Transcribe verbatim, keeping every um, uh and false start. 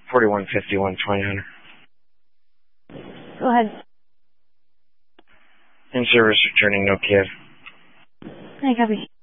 forty-one fifty-one twenty. Go ahead. In service returning, no Kiev. I copy.